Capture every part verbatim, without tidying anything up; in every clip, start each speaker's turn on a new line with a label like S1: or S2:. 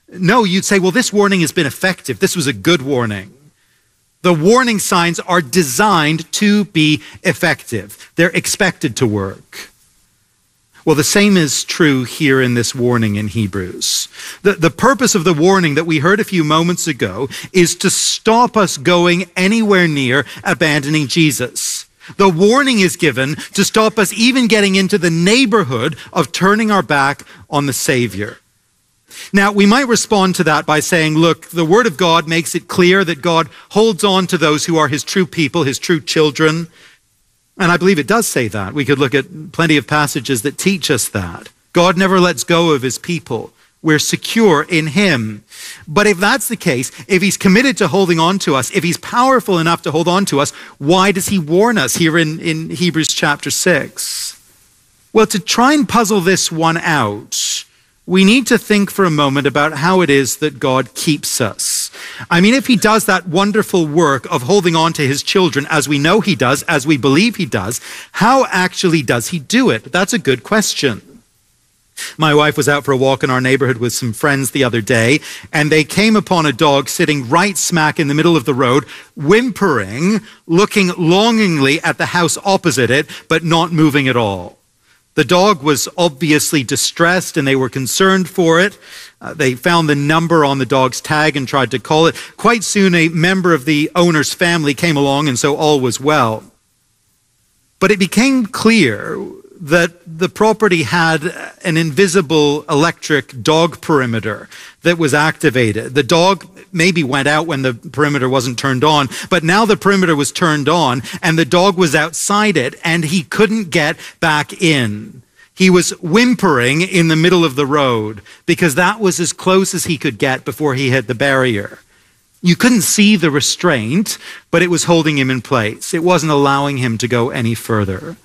S1: No, you'd say, well, this warning has been effective. This was a good warning. The warning signs are designed to be effective. They're expected to work. Well, the same is true here in this warning in Hebrews. The, the purpose of the warning that we heard a few moments ago is to stop us going anywhere near abandoning Jesus. The warning is given to stop us even getting into the neighborhood of turning our back on the Savior. Now, we might respond to that by saying, look, the Word of God makes it clear that God holds on to those who are his true people, his true children. And I believe it does say that. We could look at plenty of passages that teach us that. God never lets go of his people. We're secure in him. But if that's the case, if he's committed to holding on to us, if he's powerful enough to hold on to us, why does he warn us here in, in Hebrews chapter six? Well, to try and puzzle this one out, we need to think for a moment about how it is that God keeps us. I mean, if he does that wonderful work of holding on to his children, as we know he does, as we believe he does, how actually does he do it? That's a good question. My wife was out for a walk in our neighborhood with some friends the other day, and they came upon a dog sitting right smack in the middle of the road, whimpering, looking longingly at the house opposite it, but not moving at all. The dog was obviously distressed, and they were concerned for it. Uh, they found the number on the dog's tag and tried to call it. Quite soon, a member of the owner's family came along, and so all was well. But it became clear that the property had an invisible electric dog perimeter that was activated. The dog maybe went out when the perimeter wasn't turned on, but now the perimeter was turned on and the dog was outside it and he couldn't get back in. He was whimpering in the middle of the road because that was as close as he could get before he hit the barrier. You couldn't see the restraint, but it was holding him in place. It wasn't allowing him to go any further.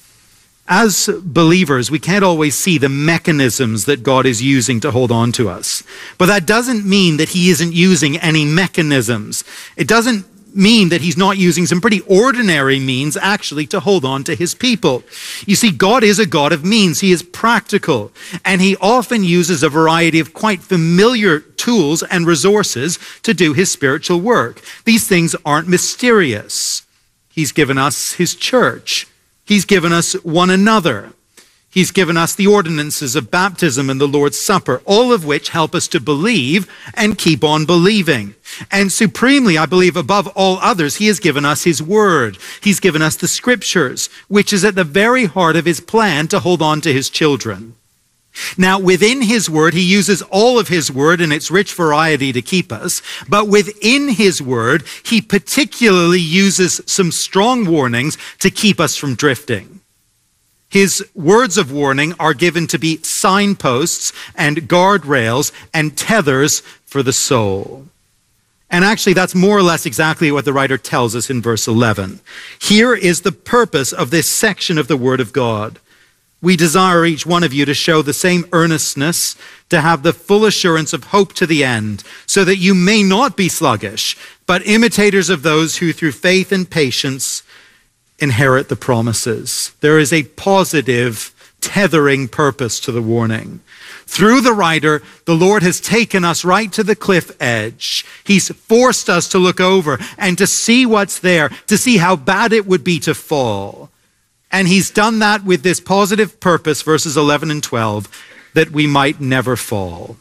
S1: As believers, we can't always see the mechanisms that God is using to hold on to us. But that doesn't mean that he isn't using any mechanisms. It doesn't mean that he's not using some pretty ordinary means actually to hold on to his people. You see, God is a God of means. He is practical, and he often uses a variety of quite familiar tools and resources to do his spiritual work. These things aren't mysterious. He's given us his church. He's given us one another. He's given us the ordinances of baptism and the Lord's Supper, all of which help us to believe and keep on believing. And supremely, I believe, above all others, he has given us his word. He's given us the scriptures, which is at the very heart of his plan to hold on to his children. Now, within his word, he uses all of his word and its rich variety to keep us. But within his word, he particularly uses some strong warnings to keep us from drifting. His words of warning are given to be signposts and guardrails and tethers for the soul. And actually, that's more or less exactly what the writer tells us in verse eleven. Here is the purpose of this section of the word of God. We desire each one of you to show the same earnestness, to have the full assurance of hope to the end, so that you may not be sluggish, but imitators of those who through faith and patience inherit the promises. There is a positive, tethering purpose to the warning. Through the writer, the Lord has taken us right to the cliff edge. He's forced us to look over and to see what's there, to see how bad it would be to fall. And he's done that with this positive purpose, verses eleven and twelve, that we might never fall.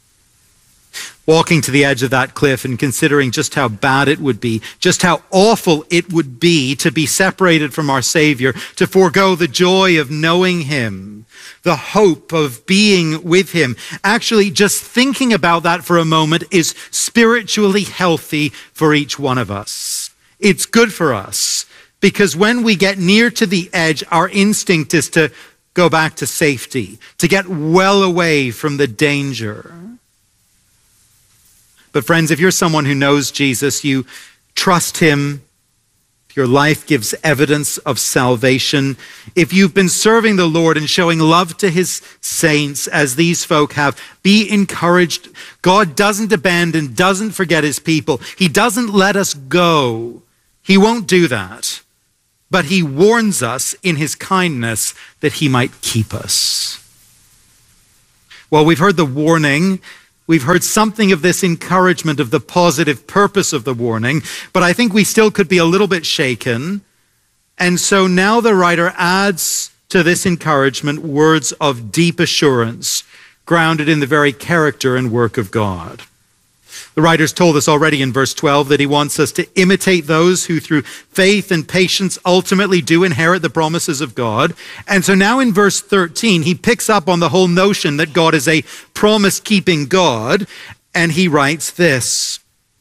S1: Walking to the edge of that cliff and considering just how bad it would be, just how awful it would be to be separated from our Savior, to forego the joy of knowing him, the hope of being with him. Actually, just thinking about that for a moment is spiritually healthy for each one of us. It's good for us. Because when we get near to the edge, our instinct is to go back to safety, to get well away from the danger. But friends, if you're someone who knows Jesus, you trust him, your life gives evidence of salvation. If you've been serving the Lord and showing love to his saints, as these folk have, be encouraged. God doesn't abandon, doesn't forget his people. He doesn't let us go. He won't do that. But he warns us in his kindness that he might keep us. Well, we've heard the warning. We've heard something of this encouragement of the positive purpose of the warning, but I think we still could be a little bit shaken. And so now the writer adds to this encouragement words of deep assurance, grounded in the very character and work of God. The writer's told us already in verse twelve that he wants us to imitate those who through faith and patience ultimately do inherit the promises of God. And so now in verse thirteen, he picks up on the whole notion that God is a promise-keeping God, and he writes this: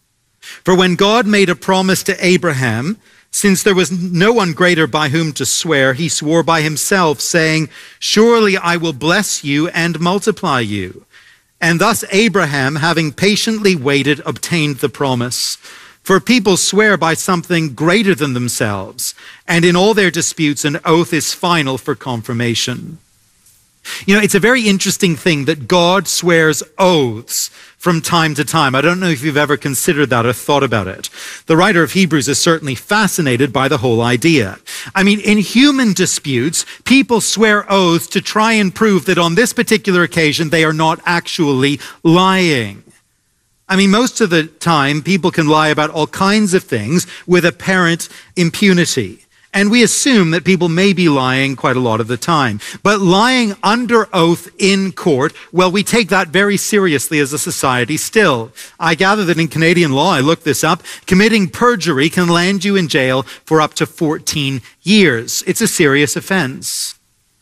S1: "For when God made a promise to Abraham, since there was no one greater by whom to swear, he swore by himself, saying, 'Surely I will bless you and multiply you.' And thus Abraham, having patiently waited, obtained the promise. For people swear by something greater than themselves, and in all their disputes an oath is final for confirmation." You know, it's a very interesting thing that God swears oaths from time to time. I don't know if you've ever considered that or thought about it. The writer of Hebrews is certainly fascinated by the whole idea. I mean, in human disputes, people swear oaths to try and prove that on this particular occasion they are not actually lying. I mean, most of the time, people can lie about all kinds of things with apparent impunity. And we assume that people may be lying quite a lot of the time. But lying under oath in court, well, we take that very seriously as a society still. I gather that in Canadian law, I looked this up, committing perjury can land you in jail for up to fourteen years. It's a serious offense.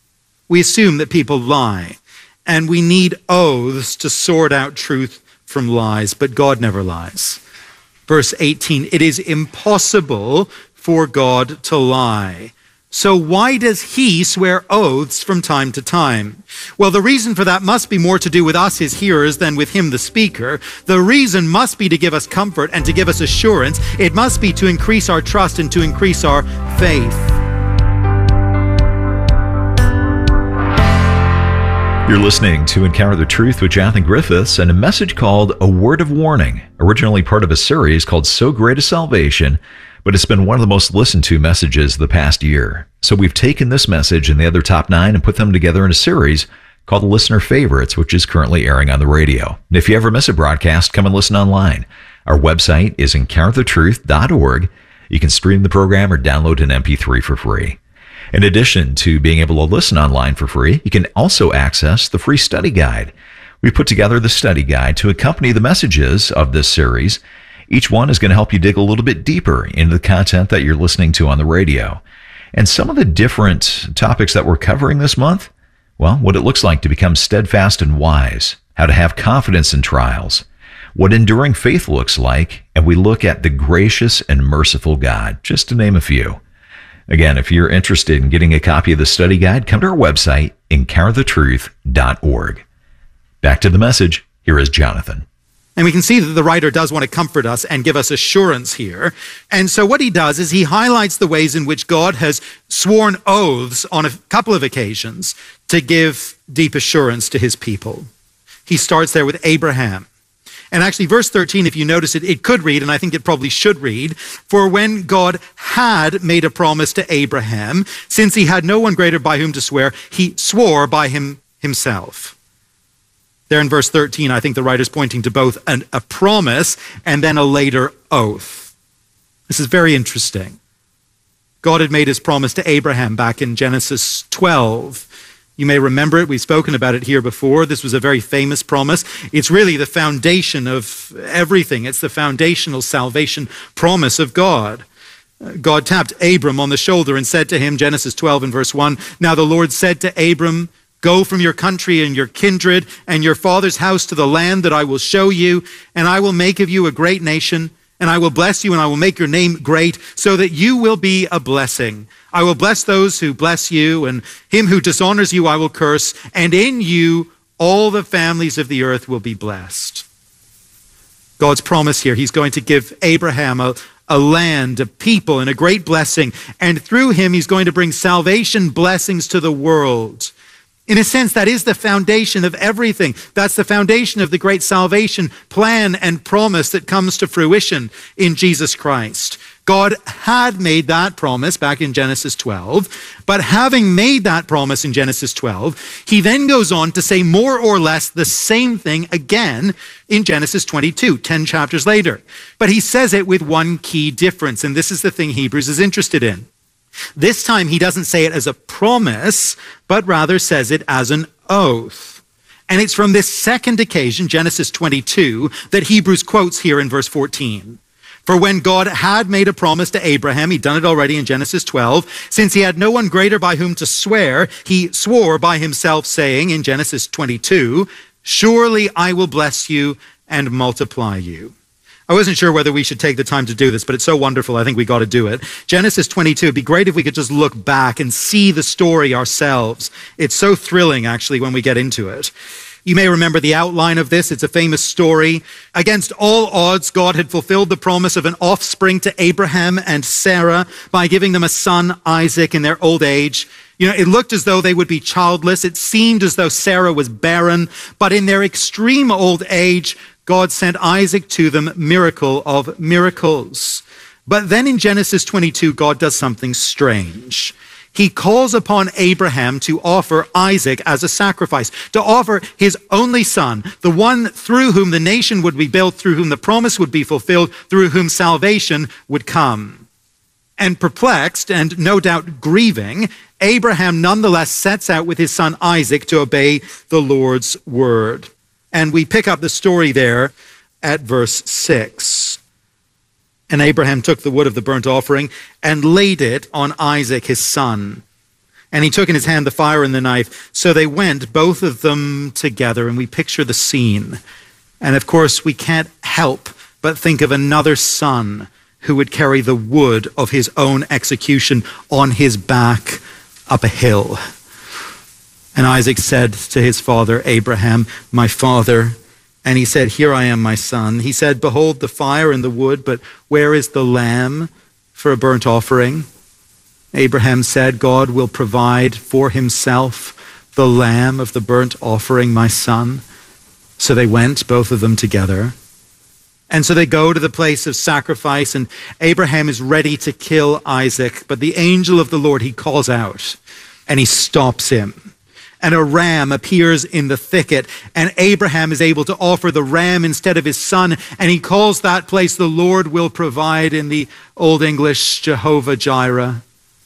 S1: We assume that people lie, and we need oaths to sort out truth from lies, but God never lies. Verse eighteen, it is impossible for God to lie. So why does he swear oaths from time to time? Well, the reason for that must be more to do with us, his hearers, than with him, the speaker. The reason must be to give us comfort and to give us assurance. It must be to increase our trust and to increase our faith.
S2: You're listening to Encounter the Truth with Jonathan Griffiths and a message called A Word of Warning, originally part of a series called So Great a Salvation, but it's been one of the most listened to messages the past year. So we've taken this message and the other top nine and put them together in a series called the Listener Favorites, which is currently airing on the radio. And if you ever miss a broadcast, come and listen online. Our website is encounter the truth dot org. You can stream the program or download an M P three for free. In addition to being able to listen online for free, you can also access the free study guide. We put together the study guide to accompany the messages of this series. Each one is going to help you dig a little bit deeper into the content that you're listening to on the radio. And some of the different topics that we're covering this month, well, what it looks like to become steadfast and wise, how to have confidence in trials, what enduring faith looks like, and we look at the gracious and merciful God, just to name a few. Again, if you're interested in getting a copy of the study guide, come to our website, encounter the truth dot org. Back to the message. Here is Jonathan.
S1: And we can see that the writer does want to comfort us and give us assurance here. And so what he does is he highlights the ways in which God has sworn oaths on a couple of occasions to give deep assurance to his people. He starts there with Abraham. And actually, verse thirteen, if you notice it, it could read, and I think it probably should read, "For when God had made a promise to Abraham, since he had no one greater by whom to swear, he swore by him himself." There in verse thirteen, I think the writer's pointing to both an, a promise and then a later oath. This is very interesting. God had made his promise to Abraham back in Genesis twelve. You may remember it. We've spoken about it here before. This was a very famous promise. It's really the foundation of everything. It's the foundational salvation promise of God. God tapped Abram on the shoulder and said to him, Genesis twelve and verse one, "Now the Lord said to Abram, go from your country and your kindred and your father's house to the land that I will show you, and I will make of you a great nation, and I will bless you, and I will make your name great, so that you will be a blessing. I will bless those who bless you, and him who dishonors you I will curse, and in you all the families of the earth will be blessed." God's promise here, he's going to give Abraham a, a land, a people, and a great blessing, and through him he's going to bring salvation blessings to the world. In a sense, that is the foundation of everything. That's the foundation of the great salvation plan and promise that comes to fruition in Jesus Christ. God had made that promise back in Genesis twelve, but having made that promise in Genesis twelve, he then goes on to say more or less the same thing again in Genesis twenty-two, ten chapters later. But he says it with one key difference, and this is the thing Hebrews is interested in. This time he doesn't say it as a promise, but rather says it as an oath. And it's from this second occasion, Genesis twenty-two, that Hebrews quotes here in verse fourteen. For when God had made a promise to Abraham, he'd done it already in Genesis twelve, since he had no one greater by whom to swear, he swore by himself, saying in Genesis twenty-two, surely I will bless you and multiply you. I wasn't sure whether we should take the time to do this, but it's so wonderful, I think we got to do it. Genesis twenty-two, it'd be great if we could just look back and see the story ourselves. It's so thrilling, actually, when we get into it. You may remember the outline of this. It's a famous story. Against all odds, God had fulfilled the promise of an offspring to Abraham and Sarah by giving them a son, Isaac, in their old age. You know, it looked as though they would be childless. It seemed as though Sarah was barren. But in their extreme old age, God sent Isaac to them, miracle of miracles. But then in Genesis twenty-two, God does something strange. He calls upon Abraham to offer Isaac as a sacrifice, to offer his only son, the one through whom the nation would be built, through whom the promise would be fulfilled, through whom salvation would come. And perplexed and no doubt grieving, Abraham nonetheless sets out with his son Isaac to obey the Lord's word. And we pick up the story there at verse six. And Abraham took the wood of the burnt offering and laid it on Isaac, his son. And he took in his hand the fire and the knife. So they went, both of them together, and we picture the scene. And of course, we can't help but think of another son who would carry the wood of his own execution on his back up a hill. And Isaac said to his father, Abraham, my father. And he said, here I am, my son. He said, behold the fire and the wood, but where is the lamb for a burnt offering? Abraham said, God will provide for himself the lamb of the burnt offering, my son. So they went, both of them together. And so they go to the place of sacrifice, and Abraham is ready to kill Isaac. But the angel of the Lord, he calls out, and he stops him. And a ram appears in the thicket, and Abraham is able to offer the ram instead of his son, and he calls that place, the Lord will provide, in the Old English, Jehovah Jireh.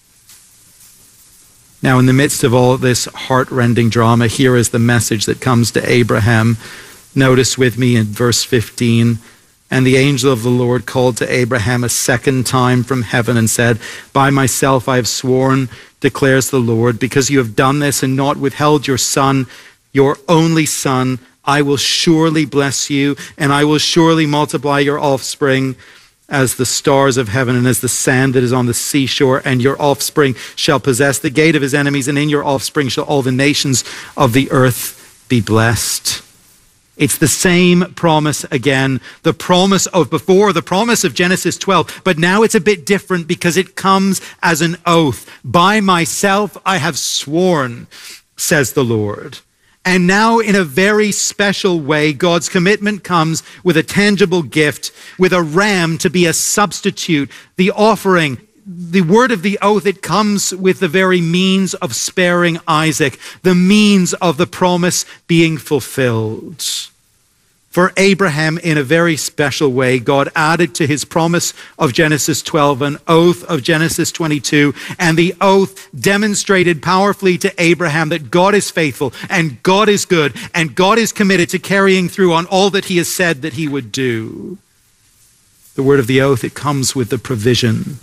S1: Now, in the midst of all this heart-rending drama, here is the message that comes to Abraham. Notice with me in verse fifteen, and the angel of the Lord called to Abraham a second time from heaven and said, by myself I have sworn, declares the Lord, because you have done this and not withheld your son, your only son, I will surely bless you, and I will surely multiply your offspring as the stars of heaven and as the sand that is on the seashore, and your offspring shall possess the gate of his enemies, and in your offspring shall all the nations of the earth be blessed. It's the same promise again, the promise of before, the promise of Genesis twelve, but now it's a bit different because it comes as an oath. By myself I have sworn, says the Lord. And now in a very special way, God's commitment comes with a tangible gift, with a ram to be a substitute, the offering. The word of the oath, it comes with the very means of sparing Isaac, the means of the promise being fulfilled. For Abraham, in a very special way, God added to his promise of Genesis twelve an oath of Genesis twenty-two, and the oath demonstrated powerfully to Abraham that God is faithful and God is good and God is committed to carrying through on all that he has said that he would do. The word of the oath, it comes with the provision.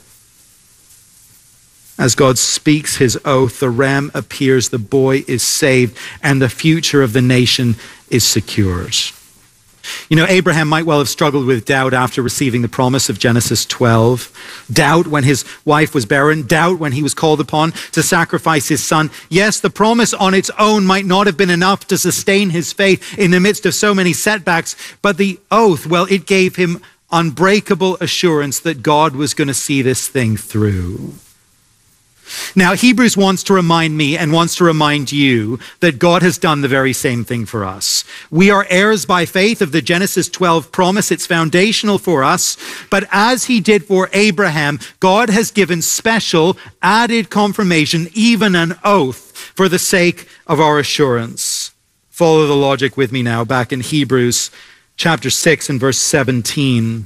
S1: As God speaks his oath, the ram appears, the boy is saved, and the future of the nation is secured. You know, Abraham might well have struggled with doubt after receiving the promise of Genesis twelve. Doubt when his wife was barren. Doubt when he was called upon to sacrifice his son. Yes, the promise on its own might not have been enough to sustain his faith in the midst of so many setbacks. But the oath, well, it gave him unbreakable assurance that God was going to see this thing through. Now, Hebrews wants to remind me and wants to remind you that God has done the very same thing for us. We are heirs by faith of the Genesis twelve promise. It's foundational for us. But as he did for Abraham, God has given special added confirmation, even an oath, for the sake of our assurance. Follow the logic with me now, back in Hebrews chapter six and verse seventeen.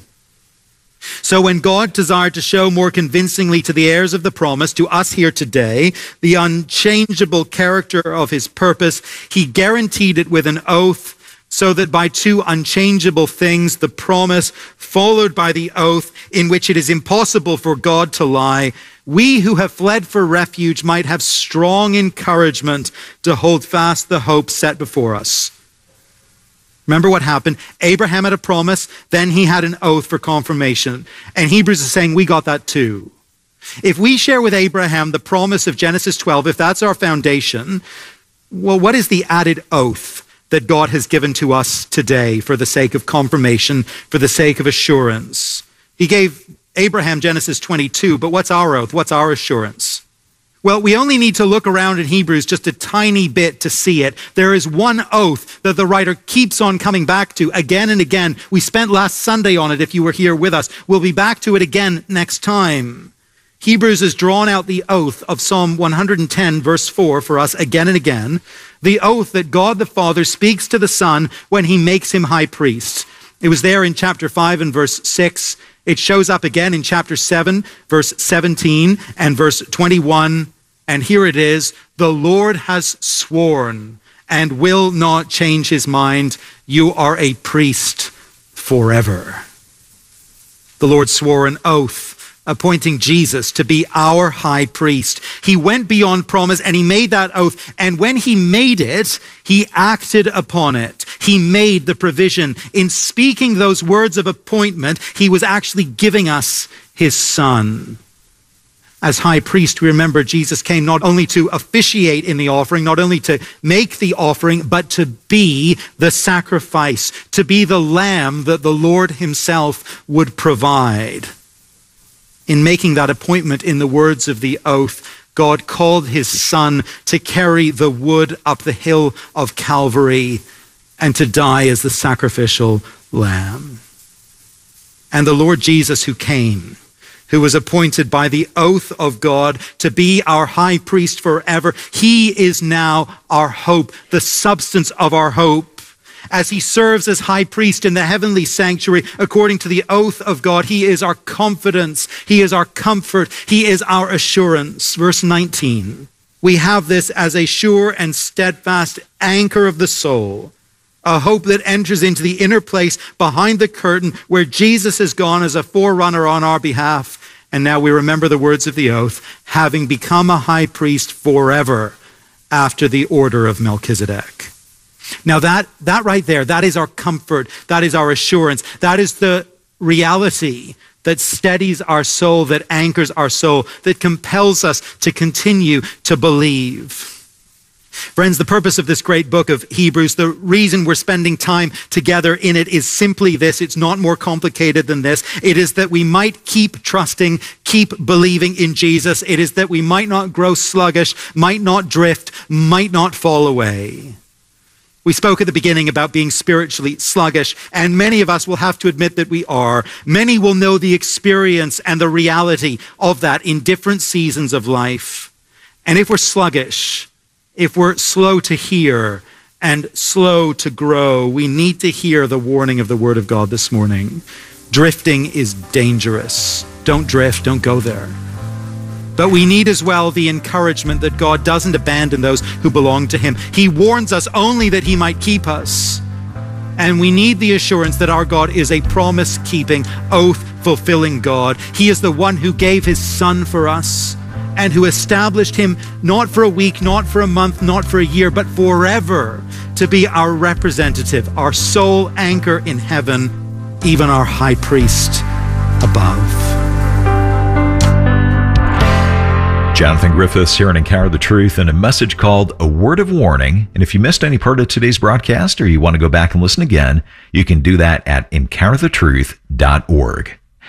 S1: So when God desired to show more convincingly to the heirs of the promise, to us here today, the unchangeable character of his purpose, he guaranteed it with an oath, so that by two unchangeable things, the promise followed by the oath, in which it is impossible for God to lie, we who have fled for refuge might have strong encouragement to hold fast the hope set before us. Remember what happened? Abraham had a promise, then he had an oath for confirmation. And Hebrews is saying we got that too. If we share with Abraham the promise of Genesis twelve, if that's our foundation, well, what is the added oath that God has given to us today for the sake of confirmation, for the sake of assurance? He gave Abraham Genesis twenty-two, but what's our oath? What's our assurance? Well, we only need to look around in Hebrews just a tiny bit to see it. There is one oath that the writer keeps on coming back to again and again. We spent last Sunday on it if you were here with us. We'll be back to it again next time. Hebrews has drawn out the oath of Psalm one hundred ten, verse four, for us again and again. The oath that God the Father speaks to the Son when he makes him high priest. It was there in chapter five and verse six. It shows up again in chapter seven, verse seventeen and verse twenty-one. And here it is, the Lord has sworn and will not change his mind. You are a priest forever. The Lord swore an oath, appointing Jesus to be our high priest. He went beyond promise and he made that oath. And when he made it, he acted upon it. He made the provision. In speaking those words of appointment, he was actually giving us his Son. As high priest, we remember Jesus came not only to officiate in the offering, not only to make the offering, but to be the sacrifice, to be the lamb that the Lord himself would provide. In making that appointment in the words of the oath, God called his Son to carry the wood up the hill of Calvary and to die as the sacrificial lamb. And the Lord Jesus who came, who was appointed by the oath of God to be our high priest forever, he is now our hope, the substance of our hope. As he serves as high priest in the heavenly sanctuary, according to the oath of God, he is our confidence, he is our comfort, he is our assurance. Verse nineteen, we have this as a sure and steadfast anchor of the soul, a hope that enters into the inner place behind the curtain where Jesus has gone as a forerunner on our behalf. And now we remember the words of the oath, having become a high priest forever after the order of Melchizedek. Now that, that right there, that is our comfort. That is our assurance. That is the reality that steadies our soul, that anchors our soul, that compels us to continue to believe. Friends, the purpose of this great book of Hebrews, the reason we're spending time together in it is simply this. It's not more complicated than this. It is that we might keep trusting, keep believing in Jesus. It is that we might not grow sluggish, might not drift, might not fall away. We spoke at the beginning about being spiritually sluggish, and many of us will have to admit that we are. Many will know the experience and the reality of that in different seasons of life. And if we're sluggish, if we're slow to hear and slow to grow, we need to hear the warning of the Word of God this morning. Drifting is dangerous. Don't drift, don't go there. But we need as well the encouragement that God doesn't abandon those who belong to him. He warns us only that he might keep us. And we need the assurance that our God is a promise-keeping, oath-fulfilling God. He is the one who gave his Son for us, and who established him not for a week, not for a month, not for a year, but forever to be our representative, our sole anchor in heaven, even our high priest above.
S2: Jonathan Griffiths here on Encounter the Truth, and a message called A Word of Warning. And if you missed any part of today's broadcast or you want to go back and listen again, you can do that at encounter the truth dot org.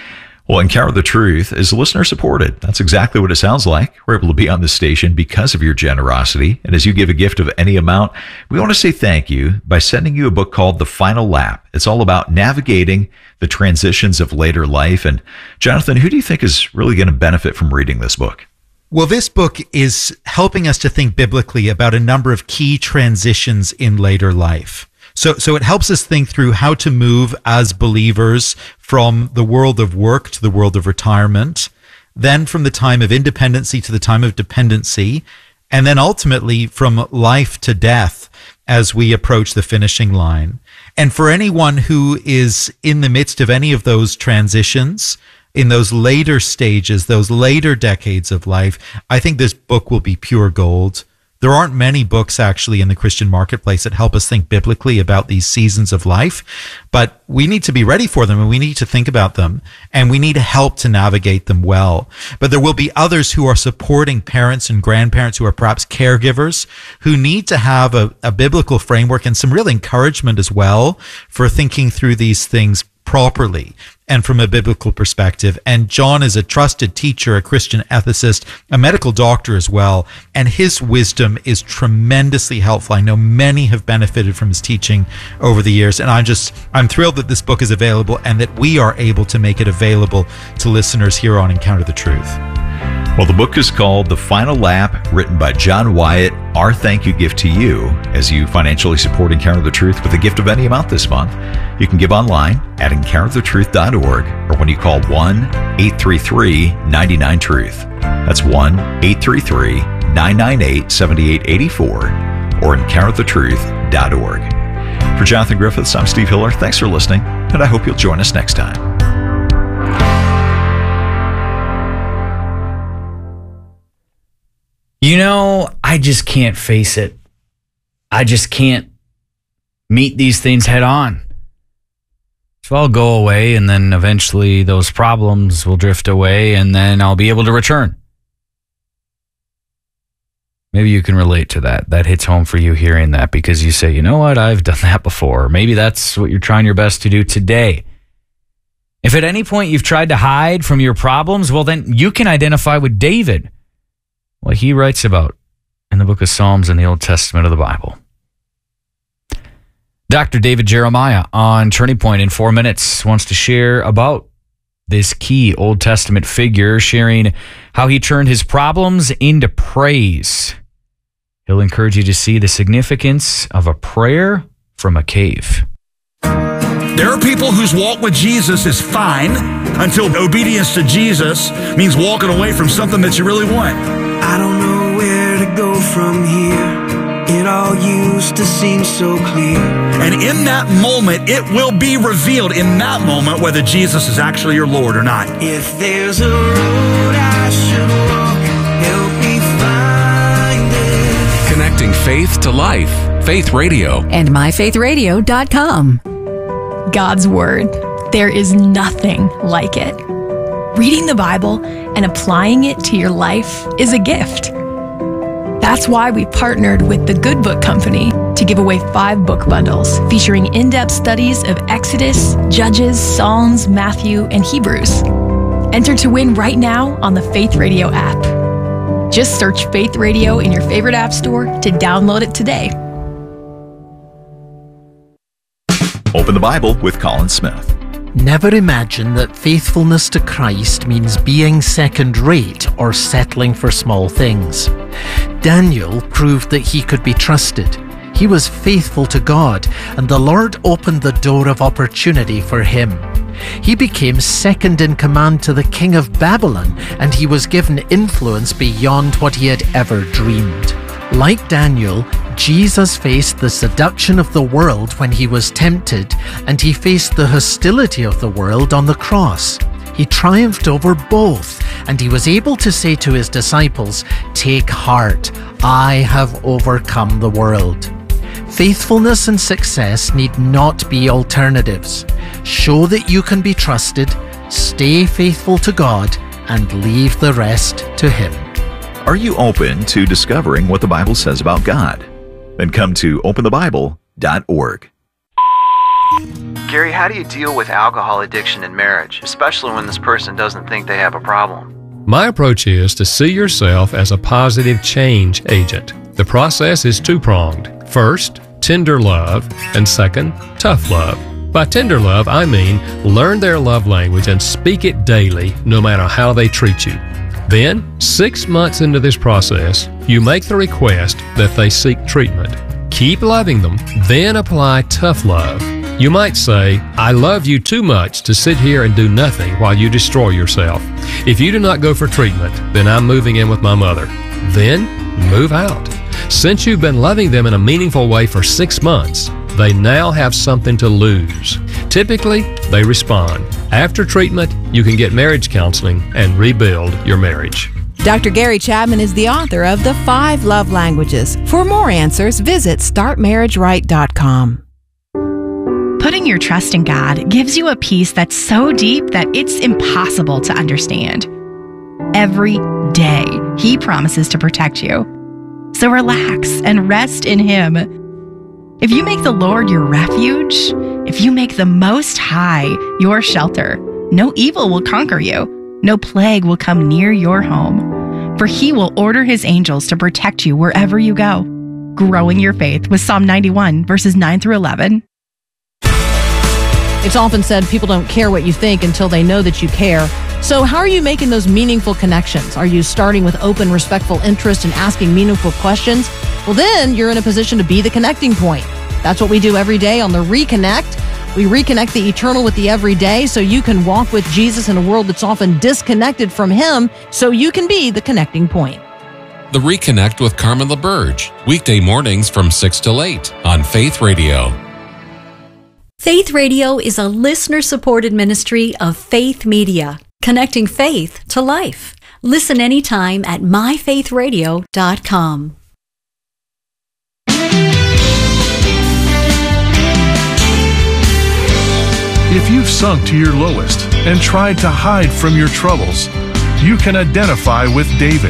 S2: Well, Encounter the Truth is listener supported. That's exactly what it sounds like. We're able to be on this station because of your generosity. And as you give a gift of any amount, we want to say thank you by sending you a book called The Final Lap. It's all about navigating the transitions of later life. And Jonathan, who do you think is really going to benefit from reading this book?
S1: Well, this book is helping us to think biblically about a number of key transitions in later life. So, so it helps us think through how to move as believers from the world of work to the world of retirement, then from the time of independency to the time of dependency, and then ultimately from life to death as we approach the finishing line. And for anyone who is in the midst of any of those transitions, in those later stages, those later decades of life, I think this book will be pure gold. There aren't many books actually in the Christian marketplace that help us think biblically about these seasons of life, but we need to be ready for them and we need to think about them and we need help to navigate them well. But there will be others who are supporting parents and grandparents who are perhaps caregivers who need to have a, a biblical framework and some real encouragement as well for thinking through these things properly and from a biblical perspective. And John is a trusted teacher, a Christian ethicist, a medical doctor as well, and his wisdom is tremendously helpful. I know many have benefited from his teaching over the years, and I'm just, I'm thrilled that this book is available and that we are able to make it available to listeners here on Encounter the Truth.
S2: Well, the book is called The Final Lap, written by John Wyatt. Our thank you gift to you as you financially support Encounter the Truth with a gift of any amount this month. You can give online at encounter the truth dot org or when you call one eight three three nine nine truth. That's one eight three three nine nine eight seven eight eight four or encounter the truth dot org. For Jonathan Griffiths, I'm Steve Hiller. Thanks for listening, and I hope you'll join us next time.
S3: You know, I just can't face it. I just can't meet these things head on. So I'll go away, and then eventually those problems will drift away, and then I'll be able to return. Maybe you can relate to that. That hits home for you hearing that because you say, you know what, I've done that before. Maybe that's what you're trying your best to do today. If at any point you've tried to hide from your problems, well, then you can identify with David, what he writes about in the book of Psalms in the Old Testament of the Bible. Doctor David Jeremiah on Turning Point in four minutes wants to share about this key Old Testament figure, sharing how he turned his problems into praise. He'll encourage you to see the significance of a prayer from a cave.
S4: There are people whose walk with Jesus is fine until obedience to Jesus means walking away from something that you really want.
S5: I don't know where to go from here. It all used to seem so clear.
S4: And in that moment, it will be revealed in that moment whether Jesus is actually your Lord or not.
S5: If there's a road I should walk, help me find it.
S6: Connecting faith to life. Faith Radio.
S7: And my faith radio dot com.
S8: God's Word. There is nothing like it. Reading the Bible and applying it to your life is a gift. That's why we partnered with the Good Book Company to give away five book bundles featuring in-depth studies of Exodus, Judges, Psalms, Matthew, and Hebrews. Enter to win right now on the Faith Radio app. Just search Faith Radio in your favorite app store to download it today.
S2: Open the Bible with Colin Smith.
S9: Never imagine that faithfulness to Christ means being second-rate or settling for small things. Daniel proved that he could be trusted. He was faithful to God, and the Lord opened the door of opportunity for him. He became second in command to the king of Babylon, and he was given influence beyond what he had ever dreamed. Like Daniel, Jesus faced the seduction of the world when he was tempted, and he faced the hostility of the world on the cross. He triumphed over both, and he was able to say to his disciples, "Take heart, I have overcome the world." Faithfulness and success need not be alternatives. Show that you can be trusted, stay faithful to God, and leave the rest to Him.
S2: Are you open to discovering what the Bible says about God? Then come to open the bible dot org.
S10: Gary, how do you deal with alcohol addiction in marriage, especially when this person doesn't think they have a problem?
S11: My approach is to see yourself as a positive change agent. The process is two-pronged. First, tender love, and second, tough love. By tender love, I mean learn their love language and speak it daily, no matter how they treat you. Then, six months into this process, you make the request that they seek treatment. Keep loving them, then apply tough love. You might say, I love you too much to sit here and do nothing while you destroy yourself. If you do not go for treatment, then I'm moving in with my mother. Then, move out. Since you've been loving them in a meaningful way for six months, they now have something to lose. Typically, they respond. After treatment, you can get marriage counseling and rebuild your marriage.
S12: Doctor Gary Chapman is the author of The Five Love Languages. For more answers, visit start marriage right dot com.
S13: Putting your trust in God gives you a peace that's so deep that it's impossible to understand. Every day, He promises to protect you. So relax and rest in Him. If you make the Lord your refuge, if you make the Most High your shelter, no evil will conquer you, no plague will come near your home, for He will order His angels to protect you wherever you go. Growing your faith with Psalm ninety-one, verses nine through eleven.
S14: It's often said people don't care what you think until they know that you care. So how are you making those meaningful connections? Are you starting with open, respectful interest and asking meaningful questions? Well, then you're in a position to be the connecting point. That's what we do every day on the Reconnect. We reconnect the eternal with the everyday so you can walk with Jesus in a world that's often disconnected from Him, so you can be the connecting point.
S6: The Reconnect with Carmen LaBerge, weekday mornings from six till eight on Faith Radio.
S7: Faith Radio is a listener-supported ministry of Faith Media, connecting faith to life. Listen anytime at my faith radio dot com.
S15: If you've sunk to your lowest and tried to hide from your troubles, you can identify with David.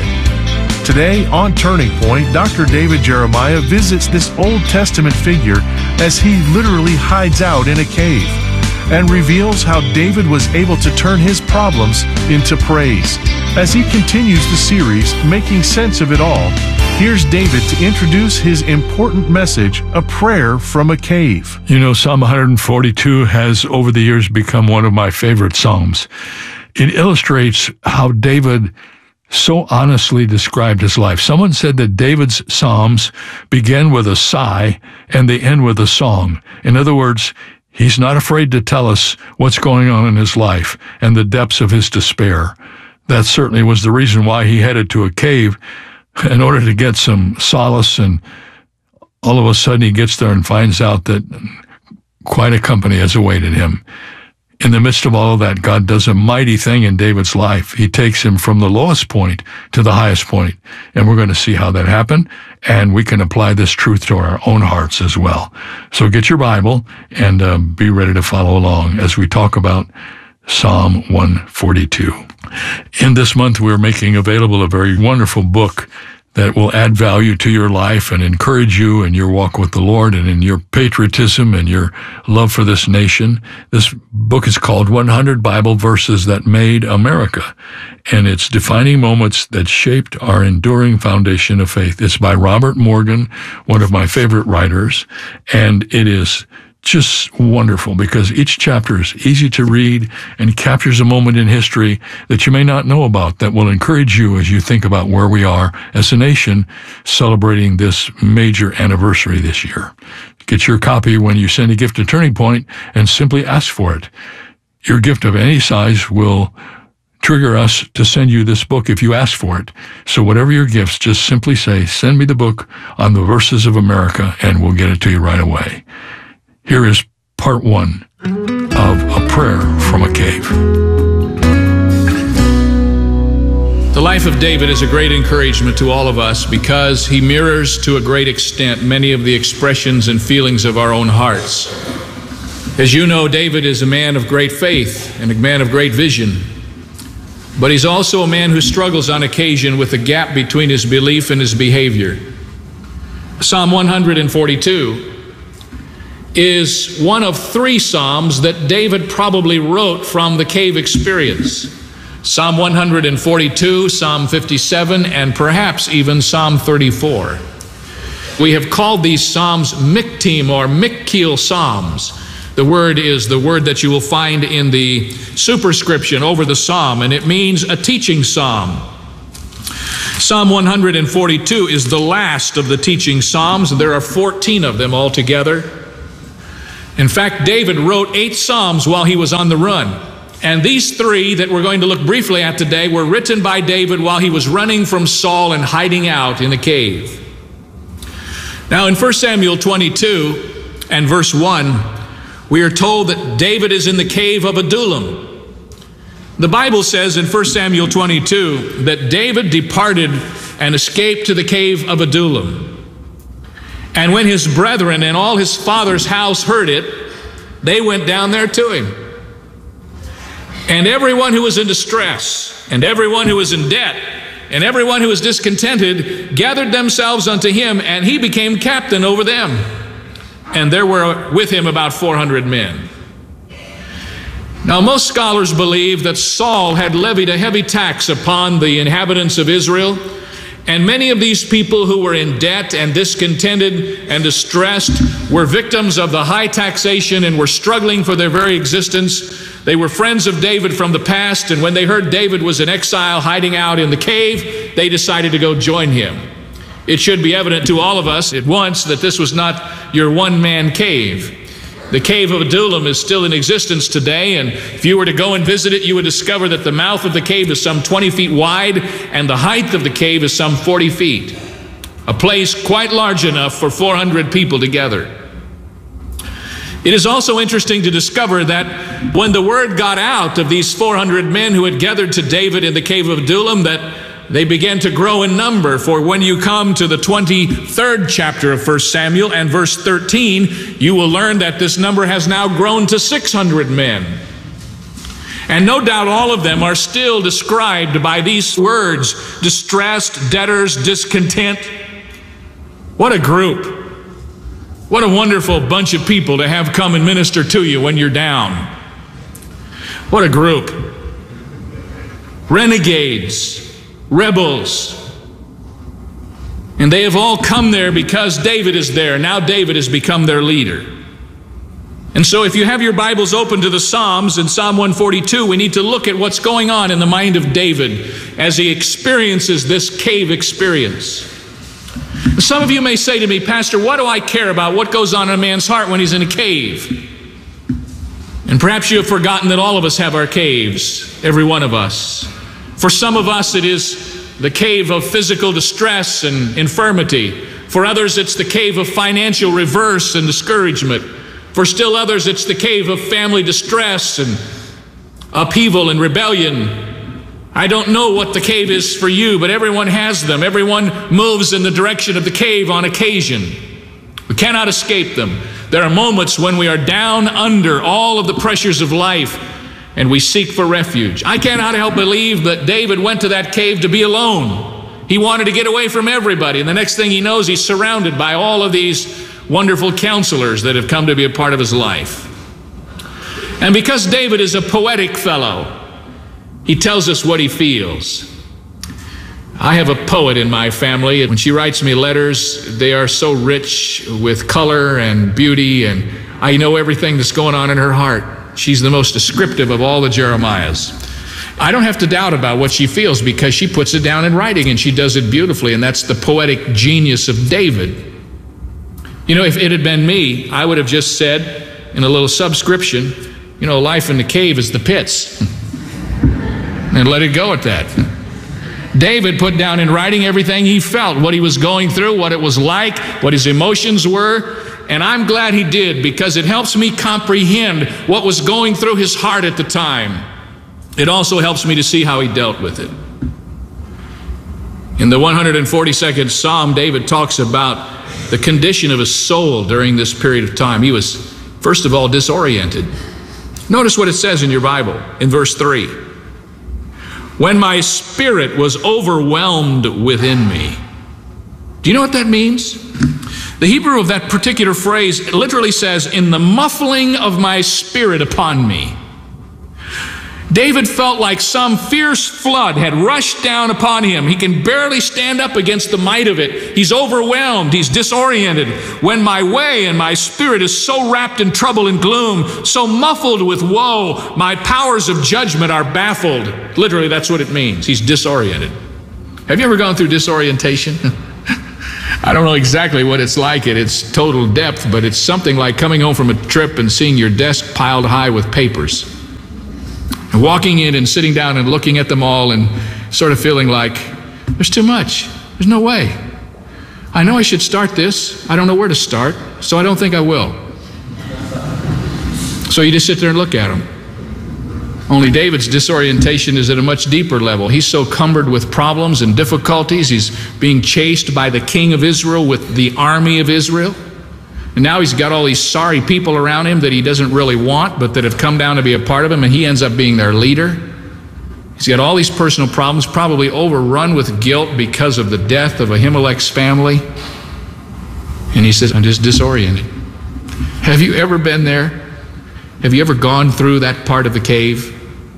S15: Today on Turning Point, Doctor David Jeremiah visits this Old Testament figure as he literally hides out in a cave and reveals how David was able to turn his problems into praise. As he continues the series, Making Sense of It All, here's David to introduce his important message, A Prayer from a Cave.
S16: You know, Psalm one forty-two has over the years become one of my favorite psalms. It illustrates how David so honestly described his life. Someone said that David's psalms begin with a sigh and they end with a song. In other words, he's not afraid to tell us what's going on in his life and the depths of his despair. That certainly was the reason why he headed to a cave in order to get some solace, and all of a sudden he gets there and finds out that quite a company has awaited him. In the midst of all of that, God does a mighty thing in David's life. He takes him from the lowest point to the highest point, and we're going to see how that happened, and we can apply this truth to our own hearts as well. So get your Bible and uh, be ready to follow along as we talk about Psalm one forty-two. In this month, we're making available a very wonderful book that will add value to your life and encourage you in your walk with the Lord and in your patriotism and your love for this nation. This book is called one hundred Bible Verses That Made America, and it's defining moments that shaped our enduring foundation of faith. It's by Robert Morgan, one of my favorite writers, and it is just wonderful because each chapter is easy to read and captures a moment in history that you may not know about that will encourage you as you think about where we are as a nation celebrating this major anniversary this year. Get your copy when you send a gift to Turning Point and simply ask for it. Your gift of any size will trigger us to send you this book if you ask for it. So whatever your gifts, just simply say, send me the book on the verses of America, and we'll get it to you right away. Here is part one of A Prayer from a Cave.
S17: The life of David is a great encouragement to all of us because he mirrors to a great extent many of the expressions and feelings of our own hearts. As you know, David is a man of great faith and a man of great vision, but he's also a man who struggles on occasion with the gap between his belief and his behavior. Psalm one forty-two is one of three Psalms that David probably wrote from the cave experience. Psalm one hundred forty-two, Psalm fifty-seven, and perhaps even Psalm thirty-four. We have called these Psalms Miktim or Mikkiel Psalms. The word is the word that you will find in the superscription over the psalm, and it means a teaching psalm. Psalm one hundred forty-two is the last of the teaching psalms. There are fourteen of them altogether. In fact, David wrote eight psalms while he was on the run. And these three that we're going to look briefly at today were written by David while he was running from Saul and hiding out in the cave. Now in First Samuel twenty-two and verse one, we are told that David is in the cave of Adullam. The Bible says in First Samuel twenty-two that David departed and escaped to the cave of Adullam. And when his brethren and all his father's house heard it, they went down there to him. And everyone who was in distress, and everyone who was in debt, and everyone who was discontented gathered themselves unto him, and he became captain over them. And there were with him about four hundred men. Now, most scholars believe that Saul had levied a heavy tax upon the inhabitants of Israel, and many of these people who were in debt and discontented and distressed were victims of the high taxation and were struggling for their very existence. They were friends of David from the past, and when they heard David was in exile hiding out in the cave, they decided to go join him. It should be evident to all of us at once that this was not your one-man cave. The cave of Adullam is still in existence today, and if you were to go and visit it, you would discover that the mouth of the cave is some twenty feet wide, and the height of the cave is some forty feet. A place quite large enough for four hundred people together. It is also interesting to discover that when the word got out of these four hundred men who had gathered to David in the cave of Adullam, that they began to grow in number. For when you come to the twenty-third chapter of First Samuel and verse thirteen, you will learn that this number has now grown to six hundred men. And no doubt all of them are still described by these words: distressed, debtors, discontent. What a group. What a wonderful bunch of people to have come and minister to you when you're down. What a group. Renegades. Rebels. And they have all come there because David is there. Now David has become their leader. And so if you have your Bibles open to the Psalms, in Psalm one forty-two, we need to look at what's going on in the mind of David as he experiences this cave experience. Some of you may say to me, Pastor, what do I care about what goes on in a man's heart when he's in a cave? And perhaps you have forgotten that all of us have our caves, every one of us. For some of us, it is the cave of physical distress and infirmity. For others, it's the cave of financial reverse and discouragement. For still others, it's the cave of family distress and upheaval and rebellion. I don't know what the cave is for you, but everyone has them. Everyone moves in the direction of the cave on occasion. We cannot escape them. There are moments when we are down under all of the pressures of life, and we seek for refuge. I cannot help believe that David went to that cave to be alone. He wanted to get away from everybody, and the next thing he knows, he's surrounded by all of these wonderful counselors that have come to be a part of his life. And because David is a poetic fellow, he tells us what he feels. I have a poet in my family. When she writes me letters, they are so rich with color and beauty, and I know everything that's going on in her heart. She's the most descriptive of all the Jeremiahs. I don't have to doubt about what she feels because she puts it down in writing and she does it beautifully, and that's the poetic genius of David. You know, if it had been me, I would have just said in a little subscription, you know, life in the cave is the pits, and let it go at that. David put down in writing everything he felt, what he was going through, what it was like, what his emotions were. And I'm glad he did, because it helps me comprehend what was going through his heart at the time. It also helps me to see how he dealt with it. In the one hundred forty-second Psalm, David talks about the condition of his soul during this period of time. He was, first of all, disoriented. Notice what it says in your Bible in verse three. When my spirit was overwhelmed within me. Do you know what that means? The Hebrew of that particular phrase literally says, in the muffling of my spirit upon me. David felt like some fierce flood had rushed down upon him. He can barely stand up against the might of it. He's overwhelmed. He's disoriented. When my way and my spirit is so wrapped in trouble and gloom, so muffled with woe, my powers of judgment are baffled. Literally, that's what it means. He's disoriented. Have you ever gone through disorientation? I don't know exactly what it's like at its total depth, but it's something like coming home from a trip and seeing your desk piled high with papers. And walking in and sitting down and looking at them all and sort of feeling like, there's too much. There's no way. I know I should start this. I don't know where to start, so I don't think I will. So you just sit there and look at them. Only David's disorientation is at a much deeper level. He's so cumbered with problems and difficulties. He's being chased by the king of Israel with the army of Israel. And now he's got all these sorry people around him that he doesn't really want, but that have come down to be a part of him, and he ends up being their leader. He's got all these personal problems, probably overrun with guilt because of the death of Ahimelech's family. And he says, I'm just disoriented. Have you ever been there? Have you ever gone through that part of the cave?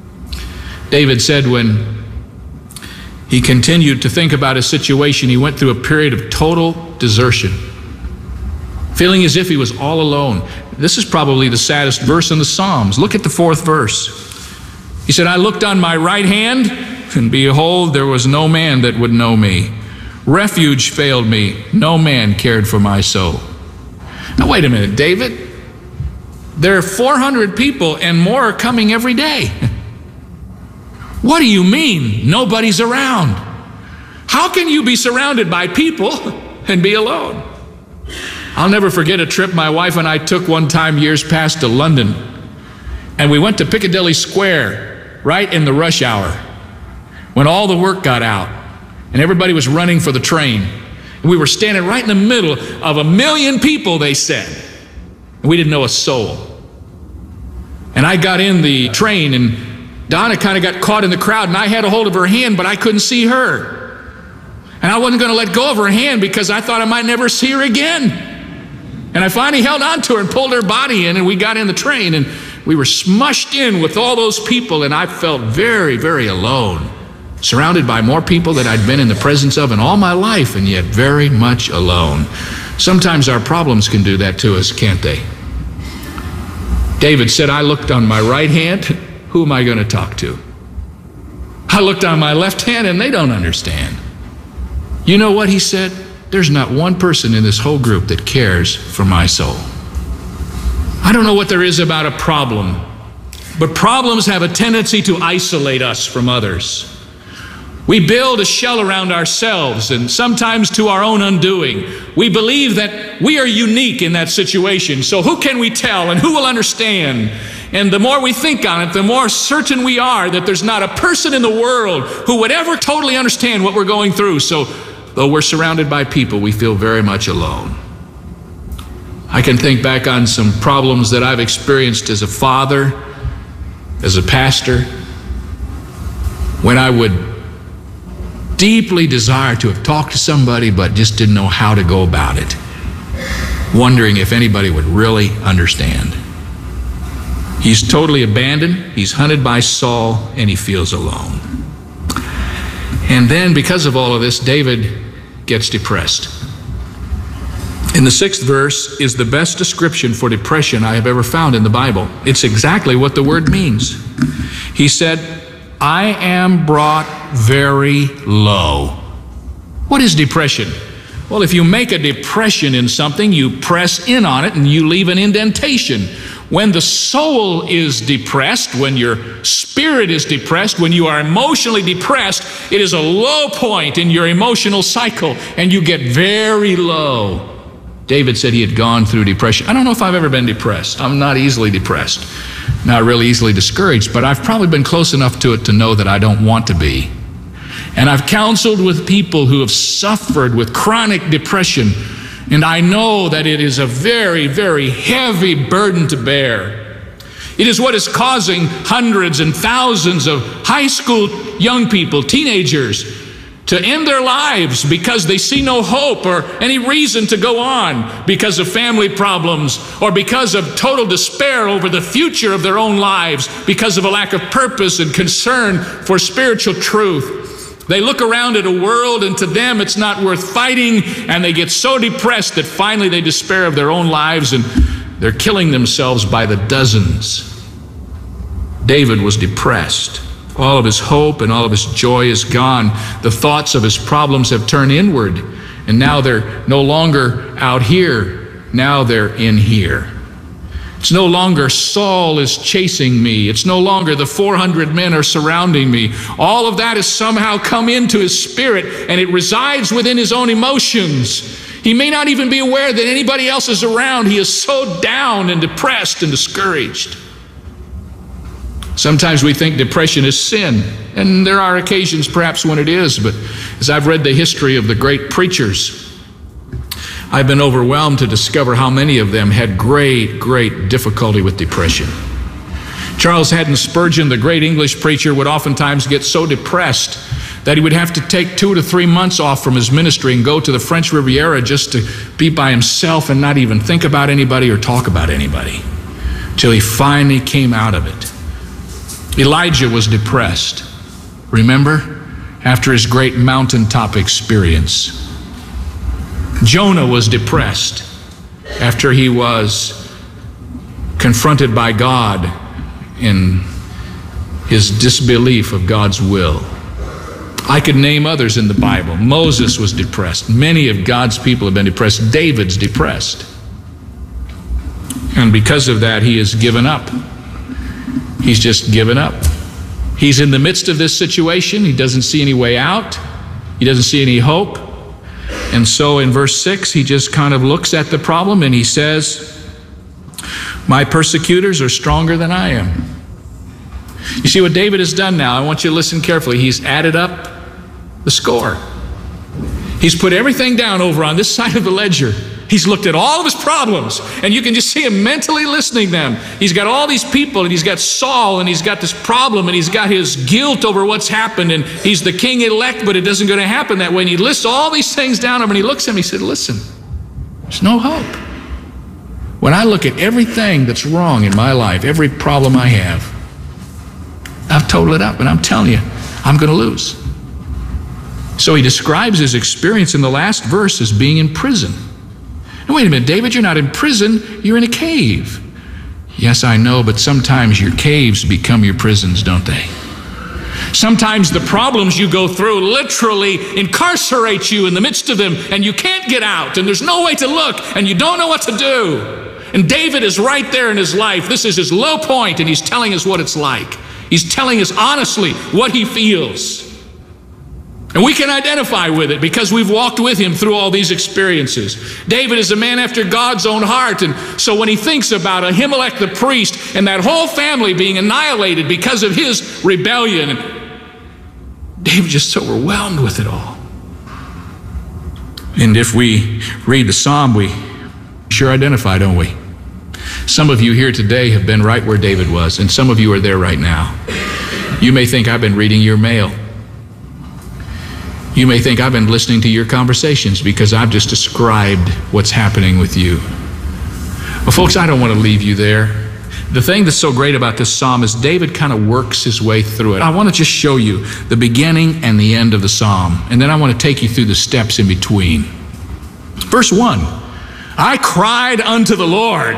S17: David said when he continued to think about his situation, he went through a period of total desertion, feeling as if he was all alone. This is probably the saddest verse in the Psalms. Look at the fourth verse. He said, I looked on my right hand, and behold, there was no man that would know me. Refuge failed me. No man cared for my soul. Now, wait a minute, David. There are four hundred people, and more are coming every day. What do you mean nobody's around? How can you be surrounded by people and be alone? I'll never forget a trip my wife and I took one time years past to London. And we went to Piccadilly Square right in the rush hour when all the work got out and everybody was running for the train. And we were standing right in the middle of a million people, they said. And we didn't know a soul. And I got in the train, and Donna kind of got caught in the crowd, and I had a hold of her hand, but I couldn't see her. And I wasn't going to let go of her hand because I thought I might never see her again. And I finally held on to her and pulled her body in, and we got in the train, and we were smushed in with all those people, and I felt very, very alone, surrounded by more people that I'd been in the presence of in all my life, and yet very much alone. Sometimes our problems can do that to us, can't they? David said, I looked on my right hand. Who am I going to talk to? I looked on my left hand, and they don't understand. You know what he said? There's not one person in this whole group that cares for my soul. I don't know what there is about a problem, but problems have a tendency to isolate us from others. We build a shell around ourselves, and sometimes to our own undoing. We believe that we are unique in that situation, so who can we tell and who will understand? And the more we think on it, the more certain we are that there's not a person in the world who would ever totally understand what we're going through. So though we're surrounded by people, we feel very much alone. I can think back on some problems that I've experienced as a father, as a pastor, when I would deeply desire to have talked to somebody but just didn't know how to go about it, wondering if anybody would really understand. He's totally abandoned, he's hunted by Saul, and he feels alone. And then because of all of this, David gets depressed. In the sixth verse is the best description for depression I have ever found in the Bible. It's exactly what the word means. He said, I am brought very low. What is depression? Well, if you make a depression in something, you press in on it and you leave an indentation. When the soul is depressed, when your spirit is depressed, when you are emotionally depressed, it is a low point in your emotional cycle and you get very low. David said he had gone through depression. I don't know if I've ever been depressed. I'm not easily depressed, not really easily discouraged, but I've probably been close enough to it to know that I don't want to be. And I've counseled with people who have suffered with chronic depression, and I know that it is a very, very heavy burden to bear. It is what is causing hundreds and thousands of high school young people, teenagers, to end their lives because they see no hope or any reason to go on because of family problems or because of total despair over the future of their own lives, because of a lack of purpose and concern for spiritual truth. They look around at a world and to them it's not worth fighting, and they get so depressed that finally they despair of their own lives and they're killing themselves by the dozens. David was depressed. All of his hope and all of his joy is gone. The thoughts of his problems have turned inward, and now they're no longer out here. Now they're in here. It's no longer Saul is chasing me. It's no longer the four hundred men are surrounding me. All of that has somehow come into his spirit, and it resides within his own emotions. He may not even be aware that anybody else is around. He is so down and depressed and discouraged. Sometimes we think depression is sin, and there are occasions perhaps when it is, but as I've read the history of the great preachers, I've been overwhelmed to discover how many of them had great, great difficulty with depression. Charles Haddon Spurgeon, the great English preacher, would oftentimes get so depressed that he would have to take two to three months off from his ministry and go to the French Riviera just to be by himself and not even think about anybody or talk about anybody, till he finally came out of it. Elijah was depressed, remember, after his great mountaintop experience. Jonah was depressed after he was confronted by God in his disbelief of God's will. I could name others in the Bible. Moses was depressed. Many of God's people have been depressed. David's depressed. And because of that, he has given up. He's just given up. He's in the midst of this situation. He doesn't see any way out. He doesn't see any hope. And so in verse six, he just kind of looks at the problem and he says, my persecutors are stronger than I am. You see what David has done now? I want you to listen carefully. He's added up the score. He's put everything down over on this side of the ledger. He's looked at all of his problems, and you can just see him mentally listing them. He's got all these people, and he's got Saul, and he's got this problem, and he's got his guilt over what's happened, and he's the king elect, but it doesn't going to happen that way. And he lists all these things down, and he looks at him, he said, listen, there's no hope. When I look at everything that's wrong in my life, every problem I have, I've totaled it up, and I'm telling you, I'm going to lose. So he describes his experience in the last verse as being in prison. Now, wait a minute, David, you're not in prison, you're in a cave. Yes, I know, but sometimes your caves become your prisons, don't they? Sometimes the problems you go through literally incarcerate you in the midst of them, and you can't get out, and there's no way to look, and you don't know what to do. And David is right there in his life. This is his low point, and he's telling us what it's like. He's telling us honestly what he feels. And we can identify with it because we've walked with him through all these experiences. David is a man after God's own heart, and so when he thinks about Ahimelech the priest and that whole family being annihilated because of his rebellion, David's just so overwhelmed with it all. And if we read the psalm, we sure identify, don't we? Some of you here today have been right where David was, and some of you are there right now. You may think I've been reading your mail. You may think I've been listening to your conversations because I've just described what's happening with you. Well, folks, I don't want to leave you there. The thing that's so great about this psalm is David kind of works his way through it. I want to just show you the beginning and the end of the psalm, and then I want to take you through the steps in between. Verse one, I cried unto the Lord.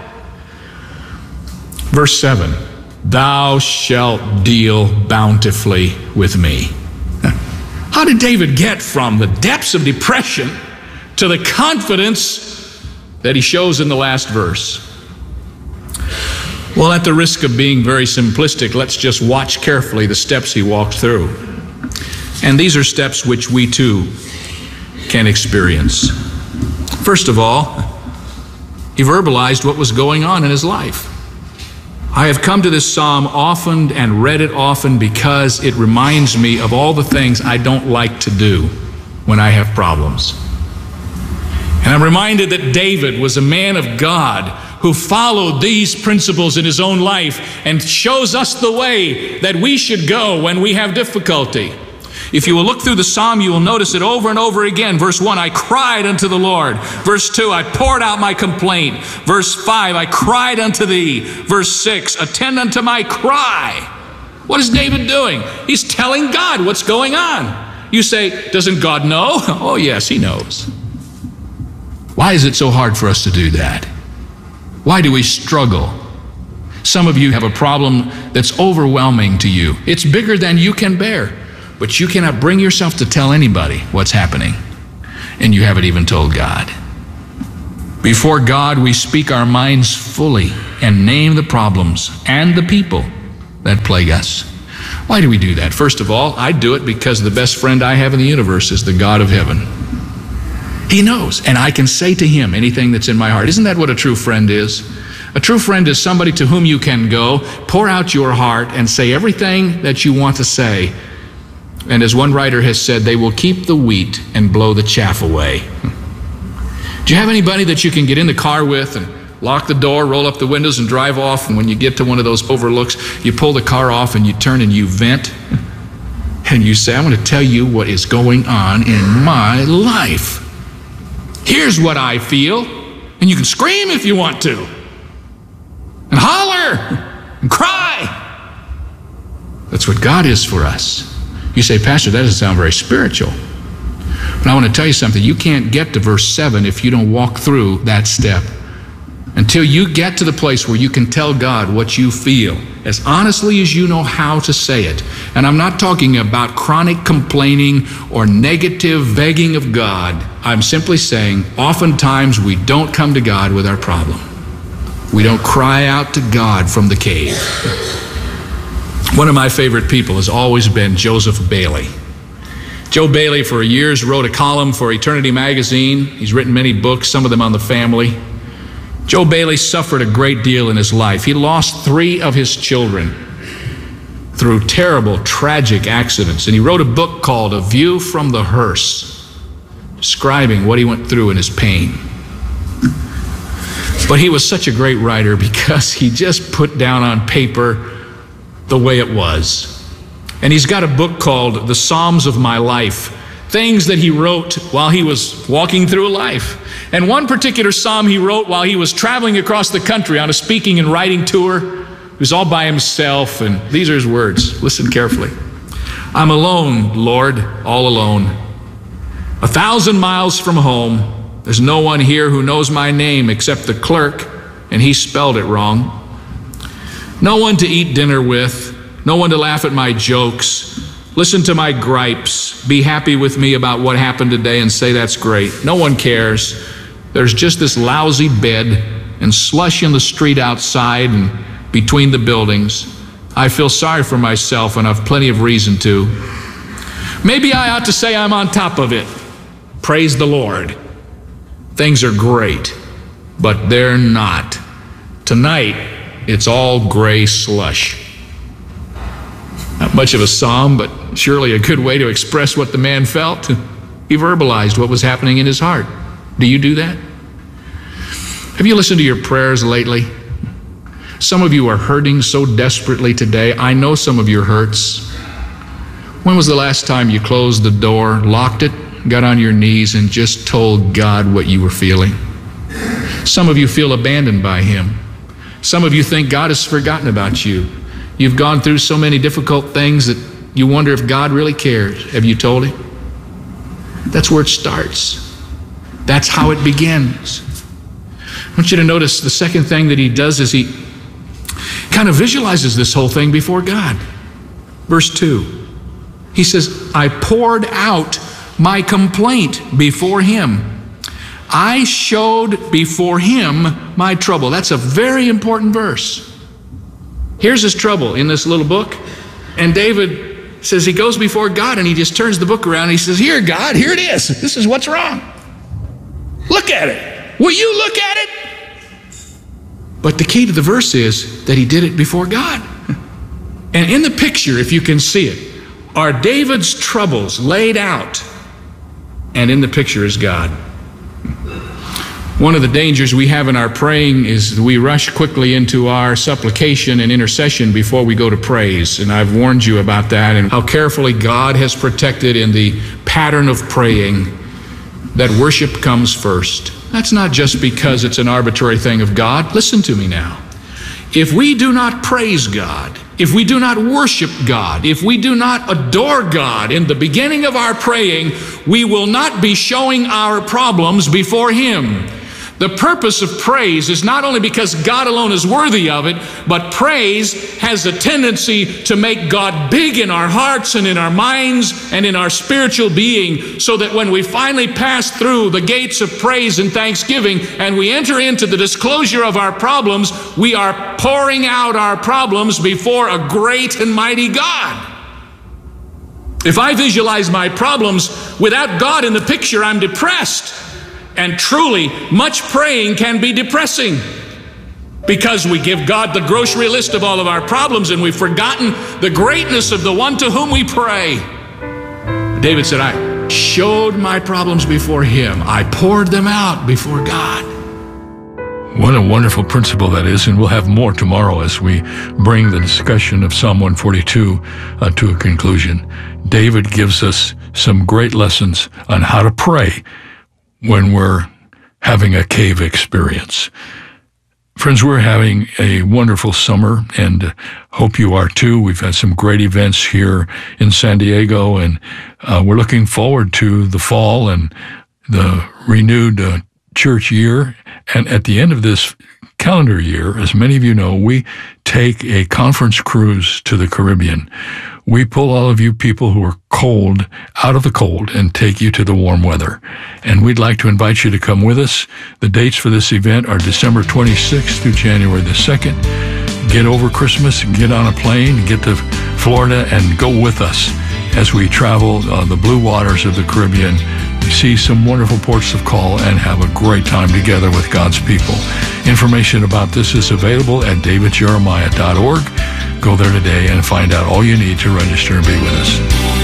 S17: Verse seven, thou shalt deal bountifully with me. How did David get from the depths of depression to the confidence that he shows in the last verse? Well, at the risk of being very simplistic, let's just watch carefully the steps he walked through. And these are steps which we too can experience. First of all, he verbalized what was going on in his life. I have come to this psalm often and read it often because it reminds me of all the things I don't like to do when I have problems. And I'm reminded that David was a man of God who followed these principles in his own life and shows us the way that we should go when we have difficulty. If you will look through the psalm, you will notice it over and over again. Verse one, I cried unto the Lord. Verse two, I poured out my complaint. Verse five, I cried unto thee. Verse six, attend unto my cry. What is David doing? He's telling God what's going on. You say, doesn't God know? Oh yes, he knows. Why is it so hard for us to do that? Why do we struggle? Some of you have a problem that's overwhelming to you. It's bigger than you can bear. But you cannot bring yourself to tell anybody what's happening. And you haven't even told God. Before God, we speak our minds fully and name the problems and the people that plague us. Why do we do that? First of all, I do it because the best friend I have in the universe is the God of heaven. He knows, and I can say to him anything that's in my heart. Isn't that what a true friend is? A true friend is somebody to whom you can go, pour out your heart, and say everything that you want to say. And as one writer has said, they will keep the wheat and blow the chaff away. Do you have anybody that you can get in the car with and lock the door, roll up the windows, and drive off? And when you get to one of those overlooks, you pull the car off and you turn and you vent. And you say, I'm going to tell you what is going on in my life. Here's what I feel. And you can scream if you want to. And holler. And cry. That's what God is for us. You say, Pastor, that doesn't sound very spiritual. But I want to tell you something. You can't get to verse seven if you don't walk through that step. Until you get to the place where you can tell God what you feel, as honestly as you know how to say it. And I'm not talking about chronic complaining or negative begging of God. I'm simply saying, oftentimes we don't come to God with our problem. We don't cry out to God from the cave. One of my favorite people has always been Joseph Bailey. Joe Bailey for years wrote a column for Eternity Magazine. He's written many books, some of them on the family. Joe Bailey suffered a great deal in his life. He lost three of his children through terrible, tragic accidents. And he wrote a book called A View from the Hearse, describing what he went through in his pain. But he was such a great writer because he just put down on paper the way it was. And he's got a book called The Psalms of My Life, things that he wrote while he was walking through life. And one particular psalm he wrote while he was traveling across the country on a speaking and writing tour. He was all by himself, and these are his words. Listen carefully. I'm alone, Lord, all alone. A thousand miles from home. There's no one here who knows my name except the clerk, and he spelled it wrong. No one to eat dinner with, no one to laugh at my jokes, listen to my gripes, be happy with me about what happened today and say that's great. No one cares. There's just this lousy bed and slush in the street outside and between the buildings. I feel sorry for myself and I've plenty of reason to. Maybe I ought to say I'm on top of it. Praise the Lord. Things are great, but they're not. Tonight, it's all gray slush. Not much of a psalm, but surely a good way to express what the man felt. He verbalized what was happening in his heart. Do you do that? Have you listened to your prayers lately? Some of you are hurting so desperately today. I know some of your hurts. When was the last time you closed the door, locked it, got on your knees, and just told God what you were feeling? Some of you feel abandoned by Him. Some of you think God has forgotten about you. You've gone through so many difficult things that you wonder if God really cares. Have you told Him? That's where it starts. That's how it begins. I want you to notice the second thing that he does is he kind of visualizes this whole thing before God. Verse two, he says, I poured out my complaint before Him. I showed before Him my trouble. That's a very important verse. Here's his trouble in this little book. And David says he goes before God and he just turns the book around and he says, here, God, here it is. This is what's wrong. Look at it. Will you look at it? But the key to the verse is that he did it before God. And in the picture, if you can see it, are David's troubles laid out. And in the picture is God. One of the dangers we have in our praying is we rush quickly into our supplication and intercession before we go to praise. And I've warned you about that and how carefully God has protected in the pattern of praying that worship comes first. That's not just because it's an arbitrary thing of God. Listen to me now. If we do not praise God, if we do not worship God, if we do not adore God in the beginning of our praying, we will not be showing our problems before Him. The purpose of praise is not only because God alone is worthy of it, but praise has a tendency to make God big in our hearts and in our minds and in our spiritual being, so that when we finally pass through the gates of praise and thanksgiving and we enter into the disclosure of our problems, we are pouring out our problems before a great and mighty God. If I visualize my problems without God in the picture, I'm depressed. And truly, much praying can be depressing because we give God the grocery list of all of our problems and we've forgotten the greatness of the one to whom we pray. David said, I showed my problems before Him. I poured them out before God.
S16: What a wonderful principle that is, and we'll have more tomorrow as we bring the discussion of Psalm one forty-two uh, to a conclusion. David gives us some great lessons on how to pray when we're having a cave experience. Friends, we're having a wonderful summer, and hope you are too. We've had some great events here in San Diego, and uh, we're looking forward to the fall and the renewed uh, church year. And at the end of this calendar year, as many of you know, we take a conference cruise to the Caribbean. We pull all of you people who are cold out of the cold and take you to the warm weather. And we'd like to invite you to come with us. The dates for this event are December twenty-sixth through January the second. Get over Christmas, get on a plane, get to Florida, and go with us as we travel uh, the blue waters of the Caribbean, see some wonderful ports of call, and have a great time together with God's people. Information about this is available at david jeremiah dot org. Go there today and find out all you need to register and be with us.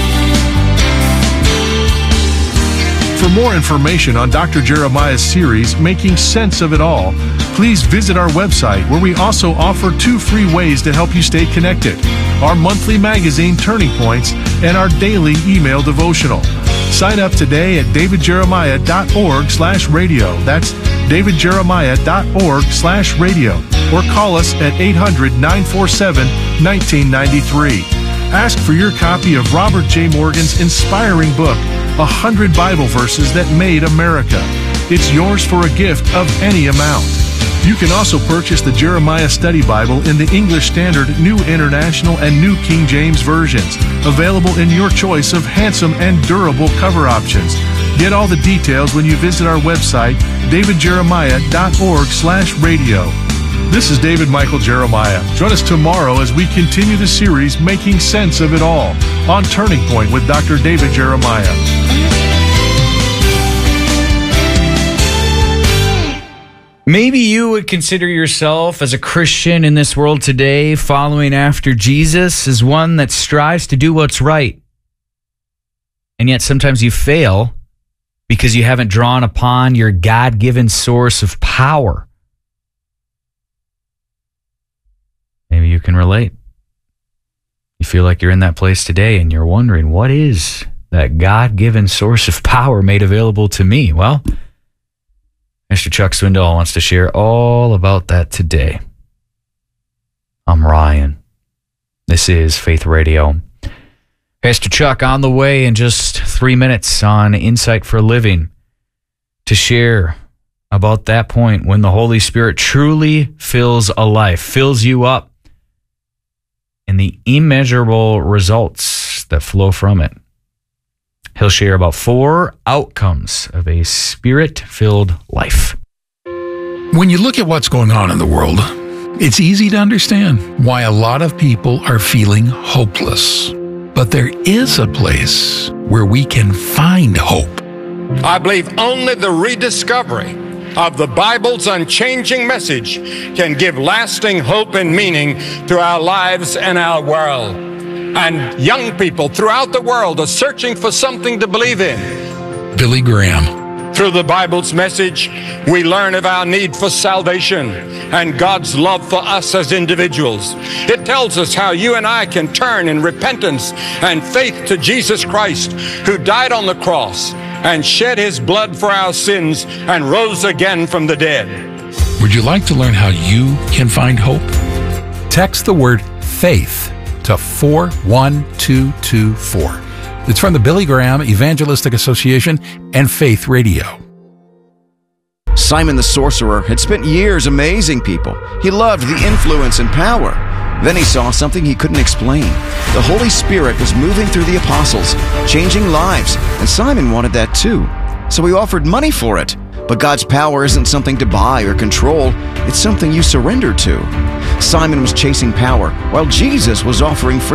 S15: For more information on Doctor Jeremiah's series, Making Sense of It All, please visit our website, where we also offer two free ways to help you stay connected: our monthly magazine, Turning Points, and our daily email devotional. Sign up today at david jeremiah dot org slash radio. That's david jeremiah dot org slash radio. Or call us at eight hundred, nine four seven, one nine nine three. Ask for your copy of Robert J. Morgan's inspiring book, one hundred Bible Verses That Made America. It's yours for a gift of any amount. You can also purchase the Jeremiah Study Bible in the English Standard, New International, and New King James versions, available in your choice of handsome and durable cover options. Get all the details when you visit our website, david jeremiah dot org slash radio. This is David Michael Jeremiah. Join us tomorrow as we continue the series, Making Sense of It All, on Turning Point with Doctor David Jeremiah.
S3: Maybe you would consider yourself as a Christian in this world today, following after Jesus, as one that strives to do what's right. And yet sometimes you fail because you haven't drawn upon your God-given source of power. Maybe you can relate. You feel like you're in that place today and you're wondering, what is that God-given source of power made available to me? Well, Mister Chuck Swindoll wants to share all about that today. I'm Ryan. This is Faith Radio. Pastor Chuck on the way in just three minutes on Insight for Living to share about that point when the Holy Spirit truly fills a life, fills you up, and the immeasurable results that flow from it. He'll share about four outcomes of a Spirit-filled life.
S18: When you look at what's going on in the world, it's easy to understand why a lot of people are feeling hopeless. But there is a place where we can find hope.
S19: I believe only the rediscovery of the Bible's unchanging message can give lasting hope and meaning to our lives and our world. And young people throughout the world are searching for something to believe in.
S18: Billy Graham
S19: Through the Bible's message, we learn of our need for salvation and God's love for us as individuals. It tells us how you and I can turn in repentance and faith to Jesus Christ, who died on the cross and shed his blood for our sins and rose again from the dead.
S18: Would you like to learn how you can find hope? Text the word FAITH to four one two two four. It's from the Billy Graham Evangelistic Association and Faith Radio.
S20: Simon the sorcerer had spent years amazing people. He loved the influence and power. Then he saw something he couldn't explain. The Holy Spirit was moving through the apostles, changing lives, and Simon wanted that too. So he offered money for it. But God's power isn't something to buy or control. It's something you surrender to. Simon was chasing power, while Jesus was offering freedom.